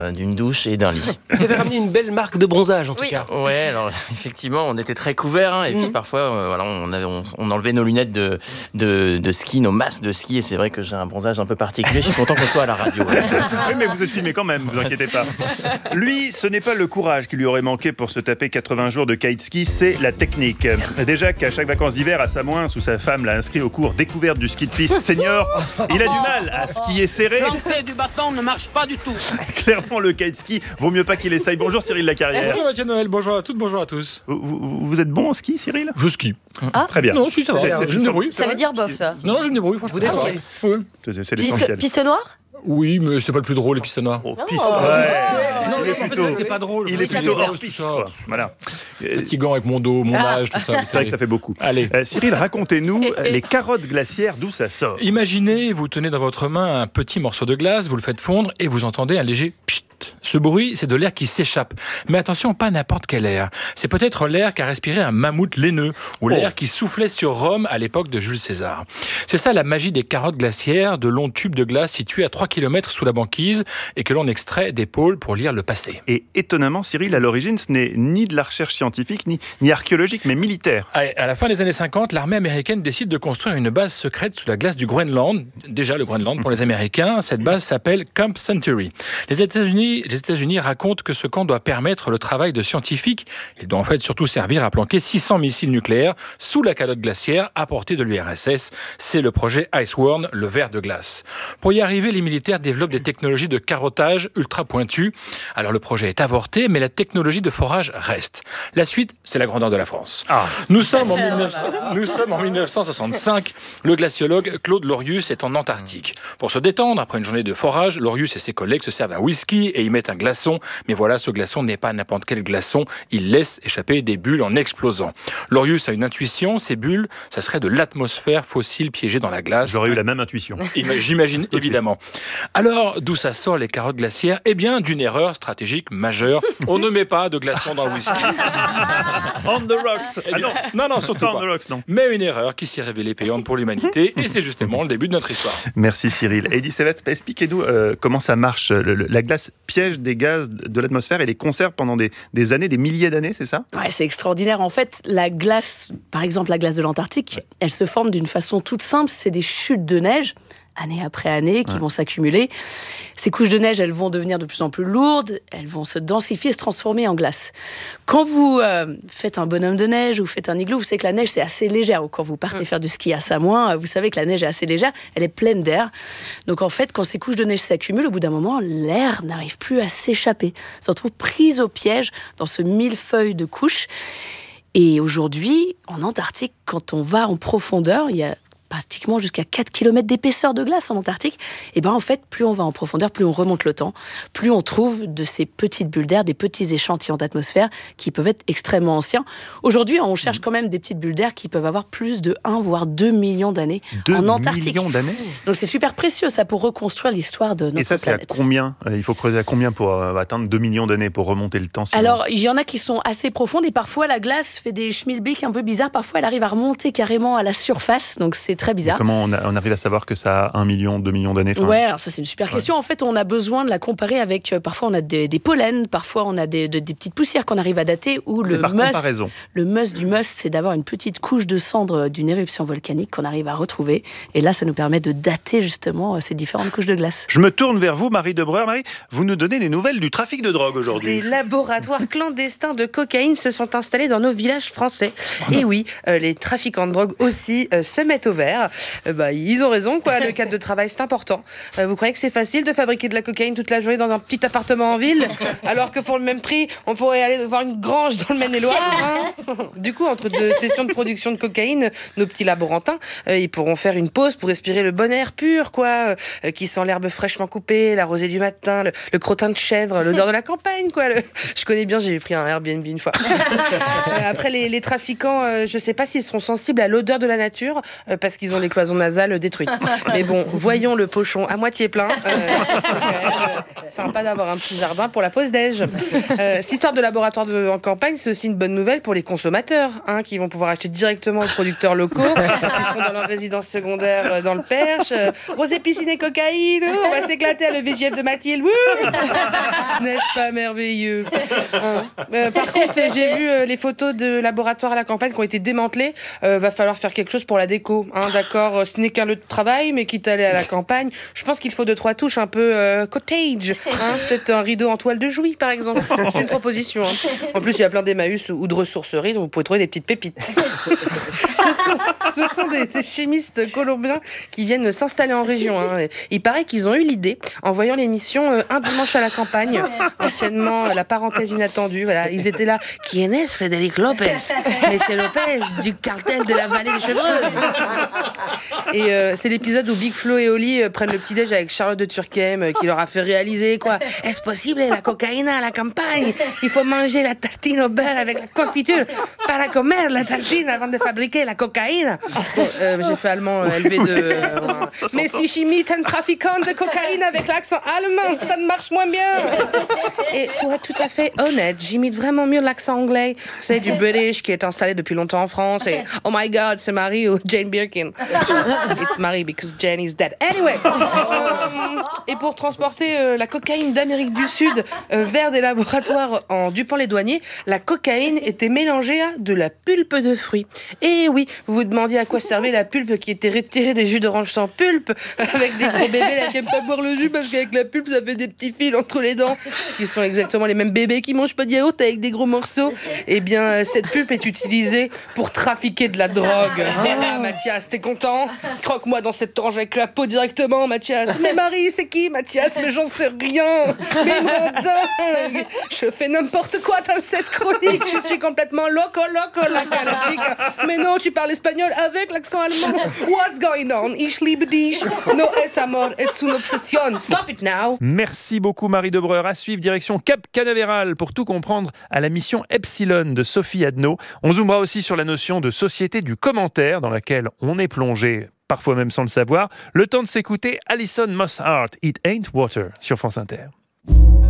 d'une douche et d'un lit. Vous avez ramené une belle marque de bronzage en tout cas. Ouais, alors effectivement, on était très couverts et puis parfois, on enlevait nos lunettes de ski, nos masques de ski, et c'est vrai que j'ai un bronzage un peu particulier. Je suis content qu'on soit à la radio. Oui, mais vous êtes filmé quand même, vous inquiétez pas. Lui, ce n'est pas le courage qui lui aurait manqué pour se taper 80 jours de kite ski, c'est la technique. Déjà qu'à chaque vacances d'hiver à Samoins, où sa femme l'a inscrit au cours découverte du ski de piste senior, il a du mal à skier serré. Planter du bâton ne marche pas du tout. Clairement, le kite ski, vaut mieux pas qu'il essaye. Bonjour Cyril Lacarrière. Bonjour Mathieu Noël, bonjour à toutes, bonjour à tous. Vous êtes bon en ski, Cyril ? Je skie. Très bien. Non, je suis ça va, je me débrouille. Ça veut dire bof, ça. Non, je me débrouille, franchement. Vous débrouillez. Oui. C'est l'essentiel. Piste noire? Oui, mais c'est pas le plus drôle, les pistes noires. Oh, Non, il est en fait, plutôt, c'est pas drôle. il est Ça plutôt fait hors tout piste, ça. quoi. Voilà. Fatigant avec mon dos, mon âge, tout ça. C'est vrai que ça fait beaucoup. Allez. Cyril, racontez-nous les carottes glaciaires, d'où ça sort. Imaginez, vous tenez dans votre main un petit morceau de glace, vous le faites fondre et vous entendez un léger pchit. Ce bruit, c'est de l'air qui s'échappe. Mais attention, pas n'importe quel air. C'est peut-être l'air qu'a respiré un mammouth laineux ou l'air qui soufflait sur Rome à l'époque de Jules César. C'est ça la magie des carottes glaciaires, de longs tubes de glace situés à 3 km sous la banquise et que l'on extrait des pôles pour lire le passé. Et étonnamment, Cyril, à l'origine, ce n'est ni de la recherche scientifique, ni archéologique, mais militaire. À la fin des années 50, l'armée américaine décide de construire une base secrète sous la glace du Groenland. Déjà le Groenland pour les Américains, cette base s'appelle Camp Century. Les États-Unis racontent que ce camp doit permettre le travail de scientifiques. Il doit en fait surtout servir à planquer 600 missiles nucléaires sous la calotte glaciaire à portée de l'URSS. C'est le projet Iceworm, le ver de glace. Pour y arriver, les militaires développent des technologies de carottage ultra pointues. Alors le projet est avorté, mais la technologie de forage reste. La suite, c'est la grandeur de la France. Nous sommes en 1965. Le glaciologue Claude Lorius est en Antarctique. Pour se détendre, après une journée de forage, Lorius et ses collègues se servent un whisky et y mettent un glaçon. Mais voilà, ce glaçon n'est pas n'importe quel glaçon. Il laisse échapper des bulles en explosant. Lorius a une intuition. Ces bulles, ça serait de l'atmosphère fossile piégée dans la glace. J'aurais eu la même intuition. J'imagine, évidemment. Alors, d'où ça sort les carottes glaciaires ? Eh bien, d'une erreur stratégique majeure. On ne met pas de glaçon dans le whisky. On the rocks. Eh bien, non, surtout pas on pas. the rocks, non. Mais une erreur qui s'est révélée payante pour l'humanité. Et c'est justement le début de notre histoire. Merci Cyril. Eddy Sévestre, expliquez-nous comment ça marche. La glace piège des gaz de l'atmosphère et les conserve pendant des années, des milliers d'années, c'est ça ? Ouais, c'est extraordinaire. En fait, la glace, par exemple la glace de l'Antarctique, elle se forme d'une façon toute simple. C'est des chutes de neige, année après année, qui vont s'accumuler. Ces couches de neige, elles vont devenir de plus en plus lourdes, elles vont se densifier, se transformer en glace. Quand vous faites un bonhomme de neige ou faites un igloo, vous savez que la neige, c'est assez légère. Ou quand vous partez faire du ski à Samoins, vous savez que la neige est assez légère, elle est pleine d'air. Donc en fait, quand ces couches de neige s'accumulent, au bout d'un moment, l'air n'arrive plus à s'échapper. On se retrouve prise au piège dans ce millefeuille de couches. Et aujourd'hui, en Antarctique, quand on va en profondeur, il y a pratiquement jusqu'à 4 km d'épaisseur de glace en Antarctique, et en fait, plus on va en profondeur, plus on remonte le temps, plus on trouve de ces petites bulles d'air, des petits échantillons d'atmosphère qui peuvent être extrêmement anciens. Aujourd'hui, on cherche quand même des petites bulles d'air qui peuvent avoir plus de 1 voire 2 millions d'années en Antarctique. 2 millions d'années ? Donc c'est super précieux ça pour reconstruire l'histoire de notre planète. Et ça, c'est à combien ? Il faut creuser à combien pour atteindre 2 millions d'années, pour remonter le temps ? Alors, il y en a qui sont assez profondes et parfois la glace fait des schmilblick un peu bizarres. Parfois, elle arrive à remonter carrément à la surface, donc c'est très bizarre. Comment on arrive à savoir que ça a 1 million, 2 millions d'années ? Ouais, alors ça c'est une super question. En fait, on a besoin de la comparer avec, parfois on a des pollens, parfois on a des petites poussières qu'on arrive à dater, ou le must du must, c'est d'avoir une petite couche de cendres d'une éruption volcanique qu'on arrive à retrouver. Et là, ça nous permet de dater justement ces différentes couches de glace. Je me tourne vers vous, Marie Debreur. Marie, vous nous donnez des nouvelles du trafic de drogue aujourd'hui. Des laboratoires clandestins de cocaïne se sont installés dans nos villages français. Et oui, les trafiquants de drogue aussi se mettent au vert. Ils ont raison, quoi. Le cadre de travail, c'est important. Vous croyez que c'est facile de fabriquer de la cocaïne toute la journée dans un petit appartement en ville, alors que pour le même prix, on pourrait aller voir une grange dans le Maine-et-Loire, hein. Du coup, entre 2 sessions de production de cocaïne, nos petits laborantins, ils pourront faire une pause pour respirer le bon air pur, quoi, qui sent l'herbe fraîchement coupée, la rosée du matin, le crottin de chèvre, l'odeur de la campagne, quoi. Je connais bien, j'ai pris un Airbnb une fois. Après, les trafiquants, je sais pas s'ils seront sensibles à l'odeur de la nature, parce qu'ils ont les cloisons nasales détruites. Mais bon, voyons le pochon à moitié plein. C'est quand même sympa d'avoir un petit jardin pour la pause déj. Cette histoire de laboratoire en campagne, c'est aussi une bonne nouvelle pour les consommateurs, qui vont pouvoir acheter directement aux producteurs locaux, qui seront dans leur résidence secondaire dans le Perche. Rosé, piscine et cocaïne, on va s'éclater à le VGF de Mathilde. N'est-ce pas merveilleux? Par contre, j'ai vu les photos de laboratoires à la campagne qui ont été démantelés. Va falloir faire quelque chose pour la déco. D'accord, ce n'est qu'un lieu de travail, mais quitte à aller à la campagne, je pense qu'il faut 2-3 touches un peu cottage. Peut-être un rideau en toile de Jouy, par exemple. C'est une proposition. En plus, il y a plein d'Emmaüs ou de ressourceries, donc vous pouvez trouver des petites pépites. Ce sont des chimistes colombiens qui viennent s'installer en région. Il paraît qu'ils ont eu l'idée en voyant l'émission Un dimanche à la campagne, anciennement La parenthèse inattendue. Voilà, ils étaient là. Qui est Frédéric Lopez? Monsieur Lopez, du cartel de la vallée des Chevreuses. Et c'est l'épisode où Big Flo et Oli prennent le petit-déj avec Charlotte de Turckheim qui leur a fait réaliser quoi. Est-ce possible la cocaïne à la campagne? Il faut manger la tartine au beurre avec la confiture. Para comer la tartine avant de fabriquer la cocaïne. Bon, j'ai fait allemand LV2. Mais si j'imite un trafiquant de cocaïne avec l'accent allemand, ça ne marche moins bien. Et pour être tout à fait honnête, j'imite vraiment mieux l'accent anglais. Vous savez, du British qui est installé depuis longtemps en France. Et oh my God, c'est Marie ou Jane Birkin. It's Marie because Jane is dead. Anyway. Et pour transporter la cocaïne d'Amérique du Sud vers des laboratoires en dupant les douaniers, la cocaïne était mélangée à de la pulpe de fruits. Et oui, vous vous demandiez à quoi servait la pulpe qui était retirée des jus d'orange sans pulpe, avec des gros bébés là qui n'aiment pas boire le jus parce qu'avec la pulpe ça fait des petits fils entre les dents, qui sont exactement les mêmes bébés qui mangent pas de yaourt avec des gros morceaux. Eh bien, cette pulpe est utilisée pour trafiquer de la drogue. Voilà, Mathias, t'es content? Croque-moi dans cette orange avec la peau directement, Mathias. Mais Marie, c'est qui, Mathias? Mais j'en sais rien. Mais mon dingue, je fais n'importe quoi dans cette chronique. Je suis complètement loco, la chica. Mais non, tu parles espagnol avec l'accent allemand. What's going on? Ich liebe dich. No es amor, es une obsession. Stop it now. Merci beaucoup Marie Debreur. À suivre, direction Cap Canaveral pour tout comprendre à la mission Epsilon de Sophie Adno. On zoomera aussi sur la notion de société du commentaire dans laquelle on est plongé, parfois même sans le savoir. Le temps de s'écouter Alison Mosshart, It Ain't Water sur France Inter.